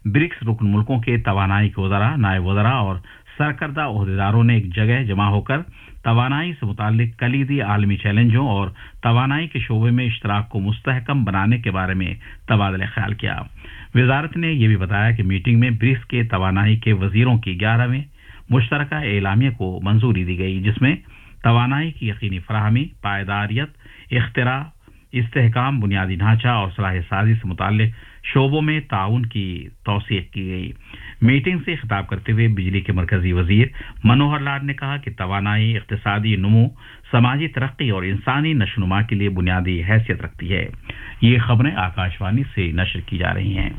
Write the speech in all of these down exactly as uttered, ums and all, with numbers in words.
BRICS रुकन मुल्कों के तवानाई के वज़रा, नायब वज़रा और सरकर्दा ओहदेदारों ने एक जगह जमा होकर तवानाई से मुताल्लिक कलीदी आलमी चैलेंजों और तवानाई के शोबे में इश्तराक को मुस्तहकम बनाने के बारे में तबादला ख्याल किया। वजारत ने यह भी बताया कि मीटिंग में ब्रिक्स के तवानाई के वजीरों की ग्यारहवें मुश्तरका एलामिया को मंजूरी दी गई, जिसमें तवानाई की यकीनी फराहमी, पायदारियत, इख्तिरा, इस्तेहकाम, बुनियादी ढांचा और सलाह साजी से मुताल्लिक शोबों में ताउन की तौसीक की गई। मीटिंग से खिताब करते हुए बिजली के मरकजी वजीर मनोहर लाल ने कहा कि तवानाई इक्तिसादी नमो, समाजी तरक्की और इंसानी नशोनुमा के लिए बुनियादी हैसियत रखती है। ये खबरें आकाशवाणी से नशर की जा रही हैं।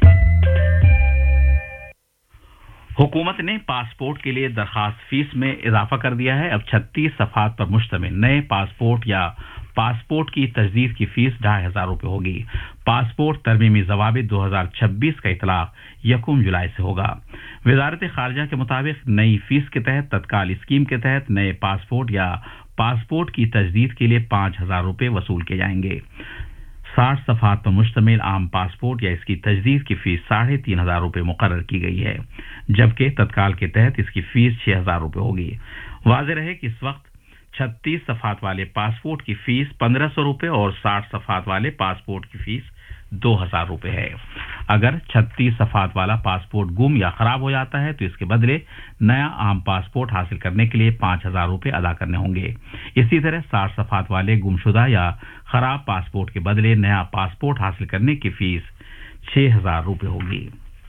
हुकूमत ने पासपोर्ट के लिए दरखास्त फीस में इजाफा कर दिया है। अब छत्तीस सफ़हात पर मुश्तमिल नए पासपोर्ट या पासपोर्ट की तजदीद की फीस ढाई हजार रुपये होगी। पासपोर्ट तरमीमी जवाबित दो हजार छब्बीस का इतलाक यकम जुलाई से होगा। वजारत खारजा के मुताबिक नई फीस के तहत तत्काल स्कीम के तहत नए पासपोर्ट या पासपोर्ट की तजदीद के लिए पाँच हजार रुपये वसूल किए जाएंगे। साठ सफ़हात पर मुश्तमिल आम पासपोर्ट या इसकी तजदीद की फीस साढ़े तीन हजार रुपये मुकर्रर की गई है, जबकि तत्काल के तहत इसकी फीस छह हजार रुपये होगी। वाज़ेह रहे कि इस वक्त छत्तीस सफ़हात वाले पासपोर्ट की फीस पंद्रह सौ रुपये और साठ सफ़हात वाले पासपोर्ट की फीस दो हजार रुपये है। अगर छत्तीस सफ़हात वाला पासपोर्ट गुम या खराब हो जाता है तो इसके बदले नया आम पासपोर्ट हासिल करने के लिए पाँच हजार रुपये अदा करने होंगे। इसी तरह साठ सफ़हात वाले गुमशुदा या खराब पासपोर्ट के बदले नया पासपोर्ट हासिल करने की फीस छह हजार रुपये होगी।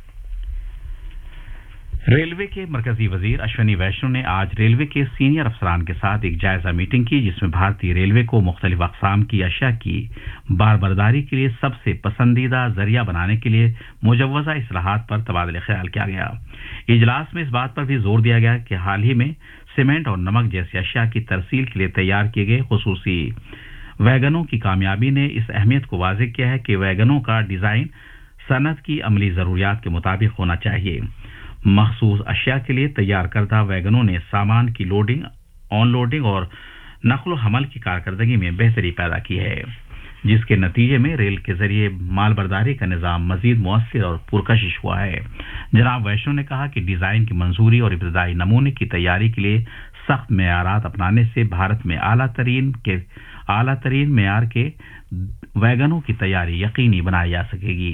रेलवे के मरकजी वजीर अश्विनी वैष्णव ने आज रेलवे के सीनियर अफसरान के साथ एक जायजा मीटिंग की, जिसमें भारतीय रेलवे को मुख्तलिफ अक़साम की अशिया की बारबरदारी के लिए सबसे पसंदीदा जरिया बनाने के लिए मुजव्वज़ा इस्लाहात पर तबादला ख्याल किया गया। इजलास में इस बात पर भी जोर दिया गया कि हाल ही में सीमेंट और नमक जैसी अशिया की तरसील के लिए तैयार किए गए खुसूसी वैगनों की कामयाबी ने इस अहमियत को वाज़ेह किया है कि वैगनों का डिज़ाइन सनत की अमली ज़रूरियात के मुताबिक होना चाहिए। मखसूस अशिया के लिए तैयार करदा वैगनों ने सामान की लोडिंग, ऑनलोडिंग और नकल हमल की कारकर्दगी में बेहतरी पैदा की है, जिसके नतीजे में रेल के जरिए मालबरदारी का निज़ाम मजीद मुअस्सिर और पुरकशिश हुआ है। जनाब वैष्णव ने कहा कि डिज़ाइन की मंजूरी और इब्तदाई नमूने की तैयारी के लिए सख्त मेयारात अपनाने से भारत में आला तरीन के आला तरीन मेयार के वैगनों की तैयारी यकीनी बनाई जा सकेगी।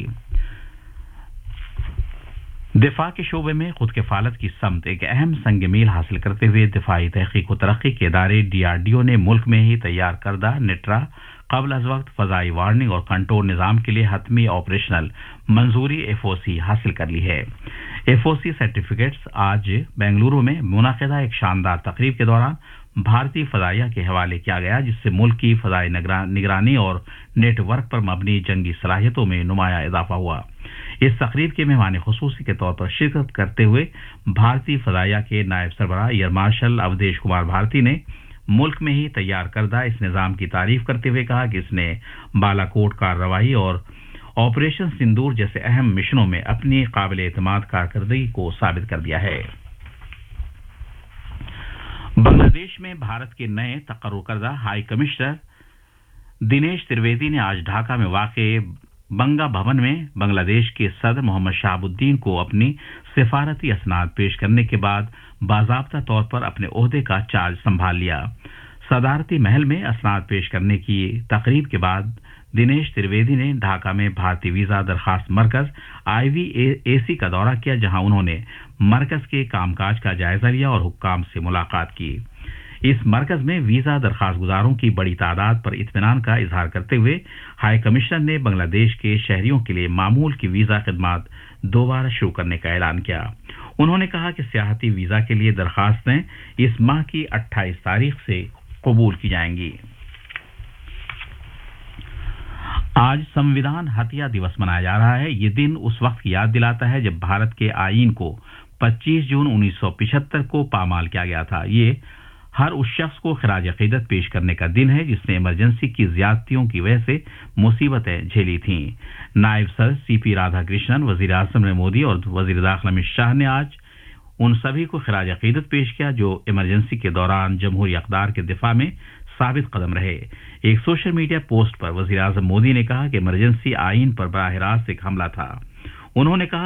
दिफा के शोबे में खुद किफालत की समत एक अहम संग मील हासिल करते हुए दिफाई तहकीक व तरक्की के इदारे डी आर डी ओ ने मुल्क में ही तैयार करदा नेट्रा कबल अज वक्त फजाई वार्निंग और कंट्रोल निज़ाम के लिए हतमी ऑपरेशनल मंजूरी एफ ओ सी हासिल कर ली है। एफ ओ सी सर्टिफिकेट्स आज बेंगलुरु में मुनाकिदा एक शानदार तकरीब के दौरान भारतीय फजाइया के हवाले किया गया, जिससे मुल्क की फजाई निगरानी और नेटवर्क पर मबनी जंगी सलाहियतों में नुमाया इजाफा हुआ। इस तकरीब के मेहमान खुसूसी के तौर पर शिरकत करते हुए भारतीय फजाइया के नायब सरबराह एयर मार्शल अवधेश कुमार भारती ने मुल्क में ही तैयार करदा इस निज़ाम की तारीफ करते हुए कहा कि इसने बालाकोट कार्रवाई और ऑपरेशन सिंदूर जैसे अहम मिशनों में अपनी काबिल एतमाद कारकर्दगी को साबित कर दिया है। बांग्लादेश में भारत के नए तकर्रुर करदा हाई कमिश्नर दिनेश त्रिवेदी ने आज ढाका में वाक़े बंगा भवन में बांग्लादेश के सदर मोहम्मद शहाबुद्दीन को अपनी सिफारती असनाद पेश करने के बाद बाज़ाब्ता तौर पर अपने ओहदे का चार्ज संभाल लिया। सदारती महल में असनाद पेश करने की तकरीब के बाद दिनेश त्रिवेदी ने ढाका में भारतीय वीज़ा दरखास्त मरकज आई वी ए सी का दौरा किया, जहां उन्होंने मरकज के कामकाज का जायजा लिया और हुक्काम से मुलाकात की। इस मरकज में वीज़ा दरखास्त गुजारों की बड़ी तादाद पर इत्मीनान का इजहार करते हुए हाई कमिश्नर ने बांग्लादेश के शहरियों के लिए मामूल की वीज़ा खिदमात दोबारा शुरू करने का ऐलान किया। उन्होंने कहा कि सियाहती वीज़ा के लिए दरखास्तें इस माह की अट्ठाईस तारीख से कबूल की जाएंगी। आज संविधान हत्या दिवस मनाया जा रहा है। ये दिन उस वक्त की याद दिलाता है जब भारत के आईन को पच्चीस जून उन्नीस सौ पिछहत्तर को पामाल किया गया था। ये हर उस शख्स को खिराज अकीदत पेश करने का दिन है जिसने इमरजेंसी की ज्यादतियों की वजह से मुसीबतें झेली थीं। नायब सदर सी पी राधाकृष्णन, वजीर आज़म नरेंद्र मोदी और वजीर दाखिला अमित शाह ने आज उन सभी को खिराज अकीदत पेश किया जो इमरजेंसी के दौरान जमहूरी अक़दार के दिफा में साबित कदम रहे। एक सोशल मीडिया पोस्ट पर वजीर आज़म मोदी ने कहा कि इमरजेंसी आईन पर बराह रास्त एक हमला था। उन्होंने कहा